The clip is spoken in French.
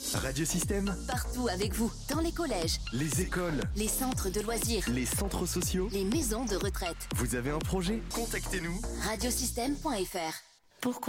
Radiosystème, Partout avec vous, dans les collèges, les écoles, les centres de loisirs, les centres sociaux. les maisons de retraite. Vous avez un projet ? Contactez-nous. Radiosystème.fr. Pourquoi